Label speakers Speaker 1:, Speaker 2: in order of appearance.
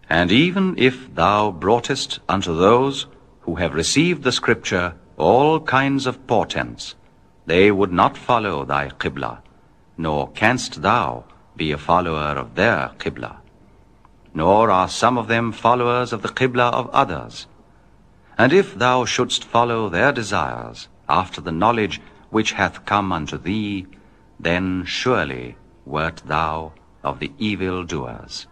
Speaker 1: And even if thou broughtest unto those who have received the Scripture all kinds of portents, they would not follow thy Qibla, nor canst thou be a follower of their Qibla. Nor are some of them followers of the Qibla of others. And if thou shouldst follow their desires after the knowledge which hath come unto thee, then surely wert thou of the evil doers.